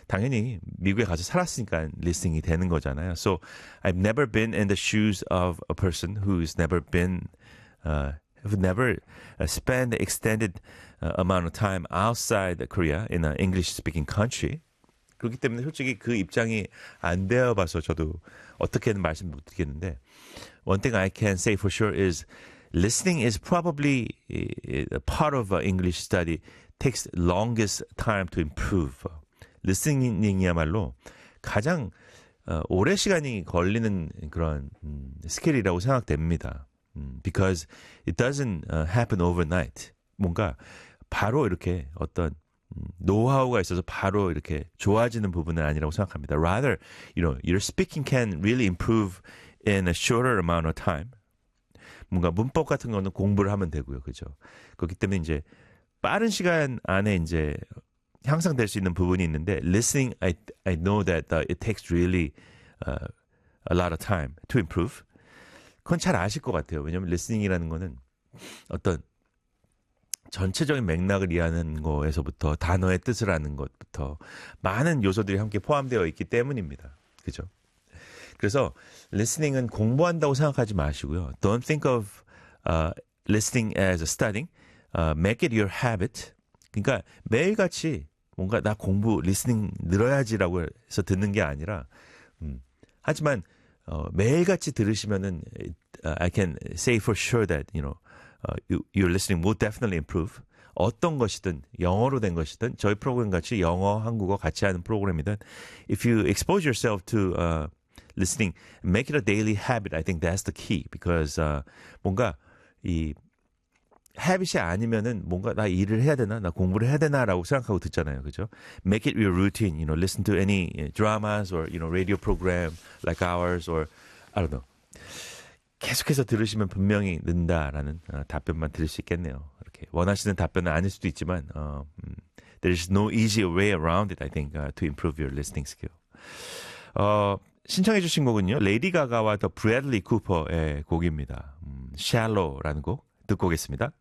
당연히 미국에 가서 살았으니까 listening이 되는 거잖아요. So I've never been in the shoes of a person who's never been, who never spent extended amount of time outside Korea in an English-speaking country. 그렇기 때문에 솔직히 그 입장이 안 되어봐서 저도 어떻게는 말씀 못 드리겠는데 one thing I can say for sure is listening is probably a part of English study takes longest time to improve. 리스닝이야말로 가장 오래 시간이 걸리는 그런 스킬이라고 생각됩니다. Because it doesn't happen overnight. 뭔가 바로 이렇게 어떤 노하우가 있어서 바로 이렇게 좋아지는 부분은 아니라고 생각합니다. Rather, your speaking can really improve in a shorter amount of time. 뭔가 문법 같은 거는 공부를 하면 되고요. 그죠? 그렇기 때문에 이제 빠른 시간 안에 이제 향상될 수 있는 부분이 있는데 listening, I know that it takes really a lot of time to improve. 그건 잘 아실 것 같아요. 왜냐하면 listening이라는 거는 어떤 전체적인 맥락을 이해하는 거에서부터 단어의 뜻을 아는 것부터 많은 요소들이 함께 포함되어 있기 때문입니다. 그죠? 그래서 listening은 공부한다고 생각하지 마시고요. Don't think of listening as a studying. Make it your habit. 그러니까 매일같이 뭔가 나 공부, listening 늘어야지라고 해서 듣는 게 아니라 하지만 매일같이 들으시면은 I can say for sure that your listening will definitely improve. 어떤 것이든 영어로 된 것이든 저희 프로그램 같이 영어, 한국어 같이 하는 프로그램이든 if you expose yourself to listening, make it a daily habit. I think that's the key because 뭔가 이 habit이 아니면은 뭔가 나 일을 해야 되나, 나 공부를 해야 되나라고 생각하고 듣잖아요, 그죠? Make it your routine. Listen to any dramas or radio program like ours or I don't know. 계속해서 들으시면 분명히 는다라는 답변만 들을 수 있겠네요. 이렇게 원하시는 답변은 아닐 수도 있지만 there's no easy way around it. I think to improve your listening skill. 신청해 주신 곡은요. 레이디 가가와 더 브래들리 쿠퍼의 곡입니다. Shallow라는 곡 듣고 오겠습니다.